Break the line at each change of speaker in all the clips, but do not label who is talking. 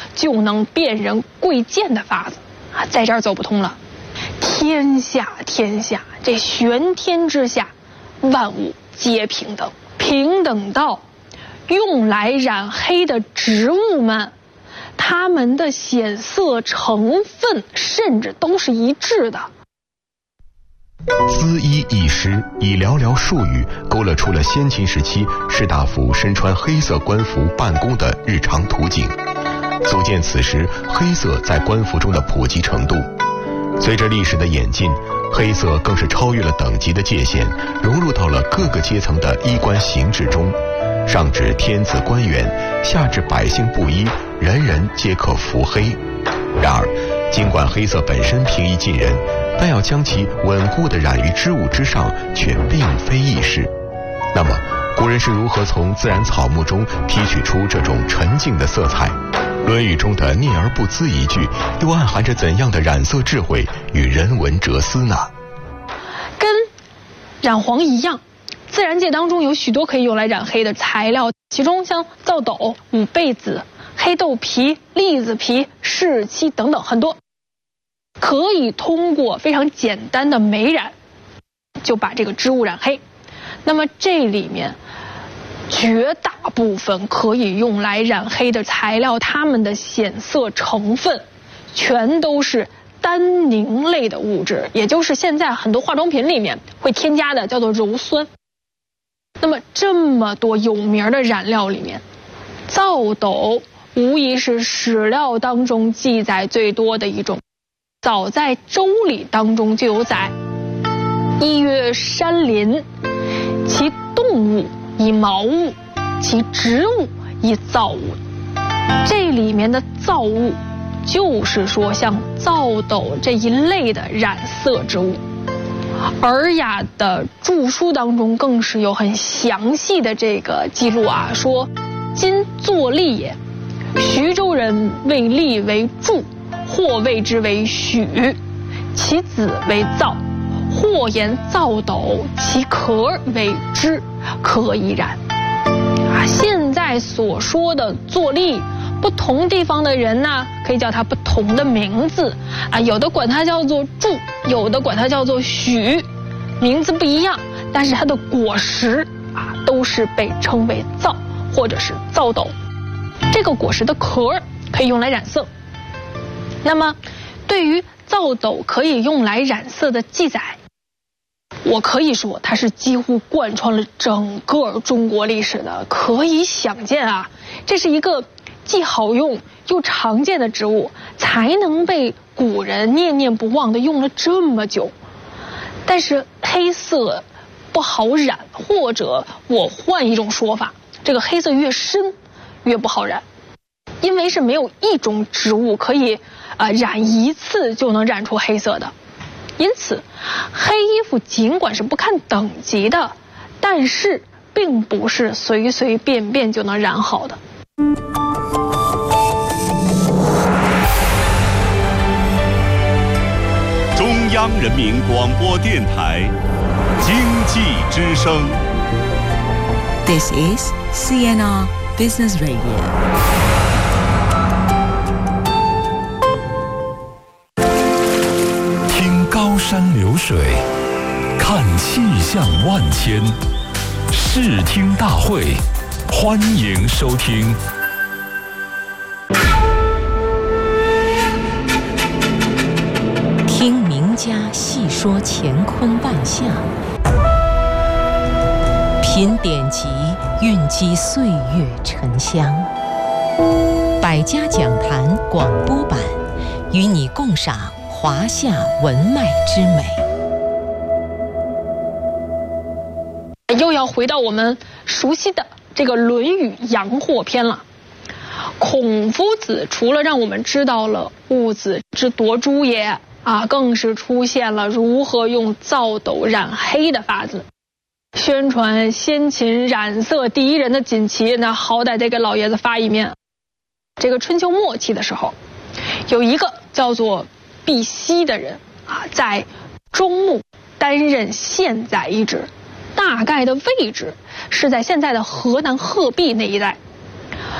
就能辨人贵贱的法子啊，在这儿走不通了。天下，这玄天之下，万物皆平等，平等到用来染黑的植物们，它们的显色成分甚至都是一致的。
缁衣一诗以寥寥数语勾勒出了先秦时期士大夫身穿黑色官服办公的日常图景，足见此时黑色在官服中的普及程度。随着历史的演进，黑色更是超越了等级的界限，融入到了各个阶层的衣冠形制中，上至天子官员，下至百姓布衣，人人皆可服黑。然而尽管黑色本身平易近人，但要将其稳固地染于织物之上，却并非易事。那么古人是如何从自然草木中提取出这种纯净的色彩？《论语》中的“念而不淄”一句又暗含着怎样的染色智慧与人文哲思呢？
跟染黄一样，自然界当中有许多可以用来染黑的材料，其中像皂斗、五倍子、黑豆皮、栗子皮、柿漆等等很多，可以通过非常简单的媒染就把这个织物染黑。那么这里面绝大部分可以用来染黑的材料，它们的显色成分全都是单宁类的物质，也就是现在很多化妆品里面会添加的，叫做鞣酸。那么这么多有名的染料里面，皂斗无疑是史料当中记载最多的一种。早在《周礼》当中就有载：一曰山林，其动物以毛物，其植物以皂物。这里面的皂物就是说像皂斗这一类的染色之物。尔雅的著书当中更是有很详细的这个记录啊，说今作栗也，徐州人谓栗为柱，或谓之为许，其子为皂，或言皂斗，其壳为织，可以染。现在所说的作栗，不同地方的人呢，可以叫它不同的名字啊，有的管它叫做柱，有的管它叫做许，名字不一样，但是它的果实啊都是被称为皂或者是皂斗。这个果实的壳可以用来染色。那么对于皂斗可以用来染色的记载，我可以说它是几乎贯穿了整个中国历史的。可以想见啊，这是一个既好用又常见的植物，才能被古人念念不忘的用了这么久。但是黑色不好染，或者我换一种说法，这个黑色越深越不好染，因为是没有一种植物可以染一次就能染出黑色的。因此黑衣服尽管是不看等级的，但是并不是随随便便就能染好的。
中央人民广播电台经济之声。
This is CNR Business Radio。
听高山流水，看气象万千，视听大会，欢迎收听。
听名家细说乾坤万象，品典籍，蕴积岁月沉香。百家讲坛广播版，与你共赏华夏文脉之美。
又要回到我们熟悉的这个《论语阳货篇》了。孔夫子除了让我们知道了戊子之夺珠也更是出现了如何用皂斗染黑的法子。宣传先秦染色第一人的锦旗，那好歹得给老爷子发一面。这个春秋末期的时候，有一个叫做毕奚的人在中牟担任县宰一职，大概的位置是在现在的河南鹤壁那一带。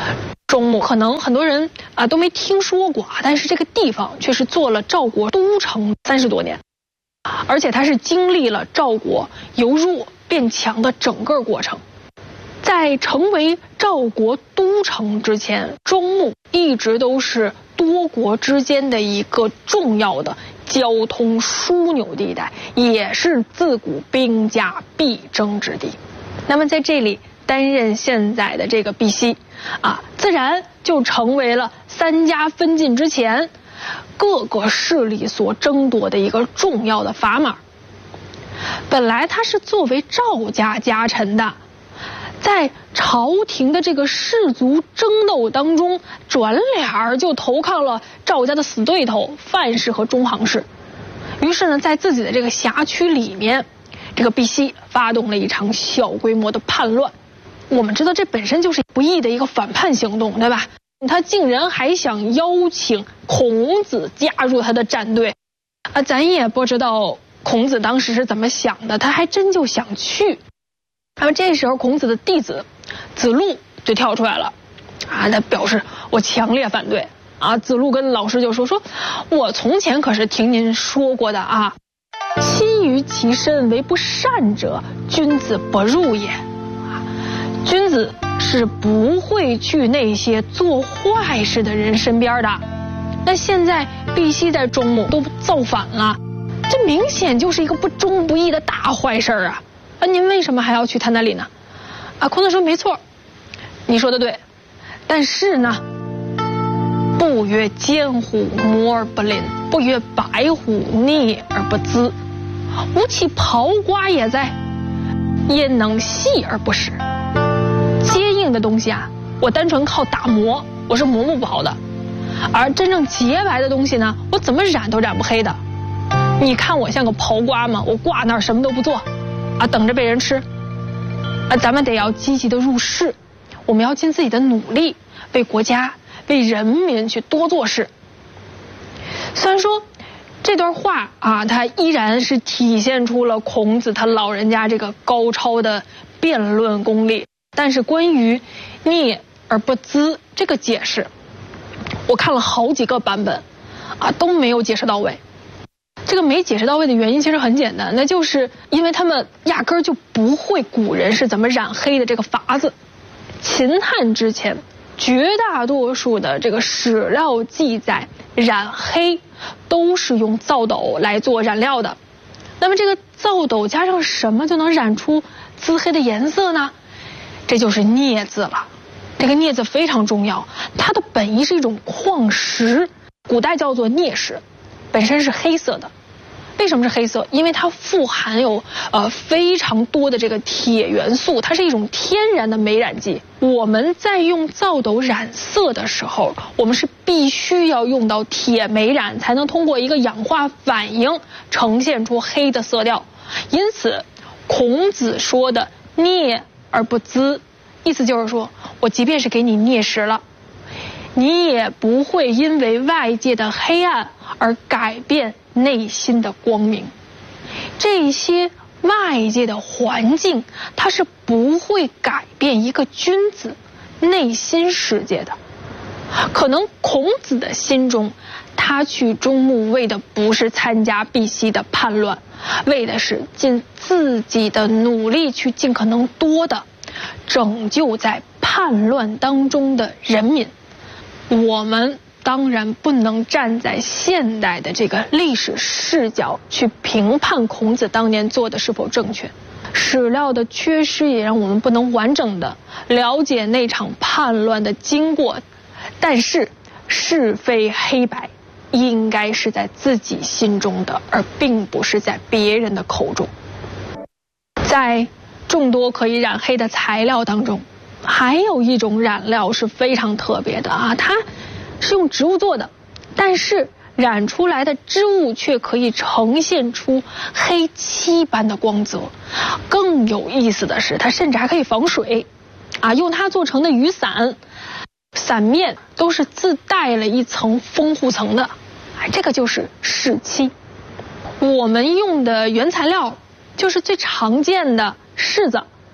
中牟可能很多人都没听说过，但是这个地方却是做了赵国都城30多年，而且它是经历了赵国由弱变强的整个过程。在成为赵国都城之前，中牟一直都是多国之间的一个重要的交通枢纽地带，也是自古兵家必争之地。那么在这里担任现在的这个赑屃自然就成为了3家分晋之前各个势力所争夺的一个重要的砝码。本来它是作为赵家家臣的，在朝廷的这个士族争斗当中，转脸就投靠了赵家的死对头范氏和中行氏。于是呢，在自己的这个辖区里面，这个赑屃发动了一场小规模的叛乱。我们知道这本身就是不义的一个反叛行动，对吧？他竟然还想邀请孔子加入他的战队，咱也不知道孔子当时是怎么想的，他还真就想去。那么这时候孔子的弟子子路就跳出来了，他表示我强烈反对。子路跟老师就说我从前可是听您说过的亲于其身为不善者，君子不入也。君子是不会去那些做坏事的人身边的。那现在赑屃在中牟都造反了，这明显就是一个不忠不义的大坏事啊！您为什么还要去他那里呢？孔子说没错，你说的对，但是呢，不曰奸乎摩而不吝，不曰白乎逆而不淄，吾其刨瓜也哉，焉能细而不实？坚硬的东西我单纯靠打磨我是磨不好的，而真正洁白的东西呢，我怎么染都染不黑的。你看我像个刨瓜吗？我挂那儿什么都不做等着被人吃。咱们得要积极的入世，我们要尽自己的努力，为国家为人民去多做事。虽然说这段话它依然是体现出了孔子他老人家这个高超的辩论功力，但是关于逆而不淄这个解释，我看了好几个版本都没有解释到位。这个没解释到位的原因其实很简单，那就是因为他们压根儿就不会古人是怎么染黑的这个法子。秦汉之前绝大多数的这个史料记载，染黑都是用皂斗来做染料的。那么这个皂斗加上什么就能染出黢黑的颜色呢？这就是镍字了。这个镍字非常重要，它的本意是一种矿石，古代叫做镍石，本身是黑色的。为什么是黑色？因为它富含有非常多的这个铁元素，它是一种天然的美染剂。我们在用皂斗染色的时候，我们是必须要用到铁镁染，才能通过一个氧化反应呈现出黑的色调。因此孔子说的镍而不淄，意思就是说我即便是给你镍石了，你也不会因为外界的黑暗而改变内心的光明。这些外界的环境它是不会改变一个君子内心世界的。可能孔子的心中，他去中牟为的不是参加赑屃的叛乱，为的是尽自己的努力去尽可能多的拯救在叛乱当中的人民。我们当然不能站在现代的这个历史视角去评判孔子当年做的是否正确。史料的缺失也让我们不能完整的了解那场叛乱的经过，但是是非黑白应该是在自己心中的，而并不是在别人的口中。在众多可以染黑的材料当中，还有一种染料是非常特别的它是用植物做的，但是染出来的织物却可以呈现出黑漆般的光泽。更有意思的是，它甚至还可以防水用它做成的雨伞，伞面都是自带了一层封护层的，这个就是柿漆。我们用的原材料就是最常见的柿子，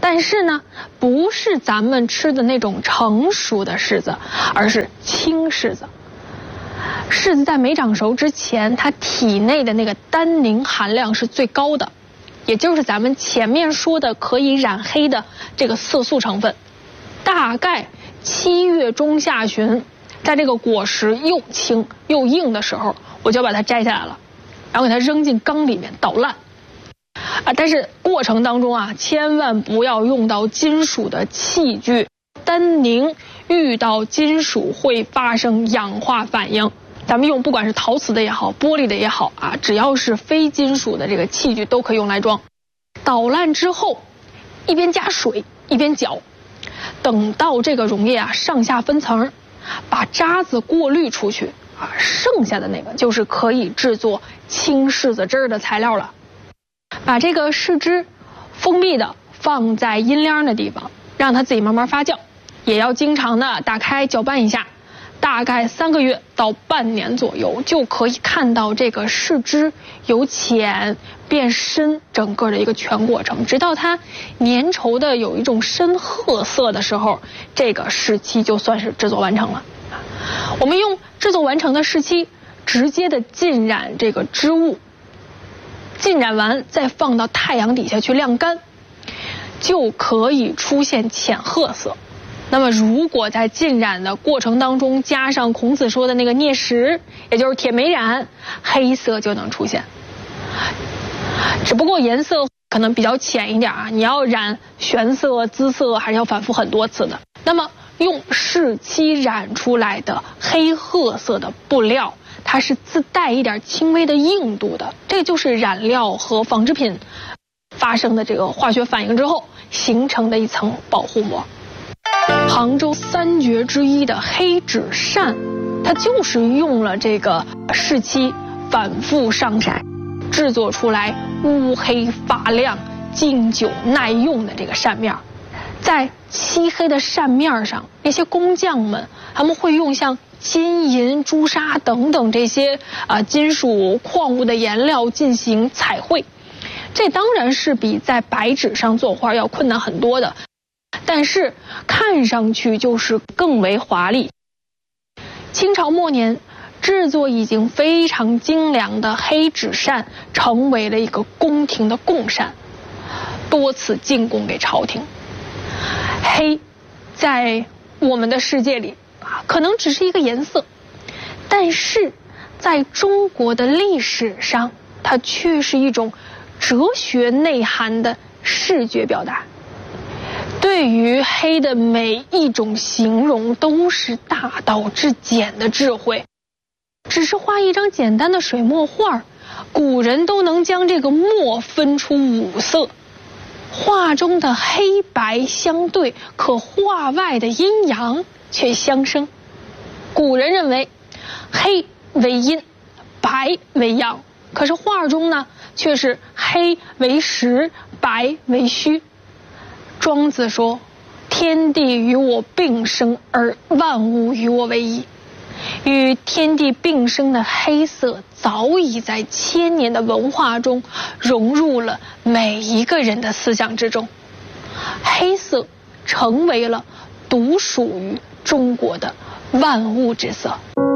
但是呢，不是咱们吃的那种成熟的柿子，而是青柿子。柿子在没长熟之前，它体内的那个单宁含量是最高的，也就是咱们前面说的可以染黑的这个色素成分。大概7月中下旬，在这个果实又青又硬的时候，我就把它摘下来了，然后给它扔进缸里面捣烂。但是过程当中啊，千万不要用到金属的器具，单宁遇到金属会发生氧化反应。咱们用不管是陶瓷的也好，玻璃的也好啊，只要是非金属的这个器具都可以用来装。捣烂之后，一边加水一边搅，等到这个溶液啊上下分层，把渣子过滤出去啊，剩下的那个就是可以制作青柿子汁的材料了。把这个柿汁封闭的放在阴凉的地方，让它自己慢慢发酵，也要经常的打开搅拌一下。大概3个月到半年左右，就可以看到这个柿汁由浅变深整个的一个全过程，直到它粘稠的有一种深褐色的时候，这个柿漆就算是制作完成了。我们用制作完成的柿漆直接的浸染这个织物，浸染完再放到太阳底下去晾干，就可以出现浅褐色。那么如果在浸染的过程当中加上孔子说的那个镍石，也就是铁煤染，黑色就能出现。只不过颜色可能比较浅一点啊，你要染玄色、姿色还是要反复很多次的。那么用柿漆染出来的黑褐色的布料，它是自带一点轻微的硬度的，这就是染料和纺织品发生的这个化学反应之后形成的一层保护膜。杭州3绝之一的黑纸扇，它就是用了这个柿漆反复上色，制作出来乌黑发亮、经久耐用的这个扇面。在漆黑的扇面上，那些工匠们他们会用像金银、朱砂等等这些金属矿物的颜料进行彩绘，这当然是比在白纸上作画要困难很多的，但是看上去就是更为华丽。清朝末年，制作已经非常精良的黑纸扇成为了一个宫廷的贡扇，多次进贡给朝廷。黑在我们的世界里可能只是一个颜色，但是在中国的历史上，它却是一种哲学内涵的视觉表达。对于黑的每一种形容都是大道至简的智慧。只是画一张简单的水墨画，古人都能将这个墨分出5色，画中的黑白相对，可画外的阴阳却相生。古人认为黑为阴，白为阳，可是画中呢却是黑为实，白为虚。庄子说，天地与我并生，而万物与我为一。与天地并生的黑色早已在千年的文化中融入了每一个人的思想之中，黑色成为了独属于中国的万物之色。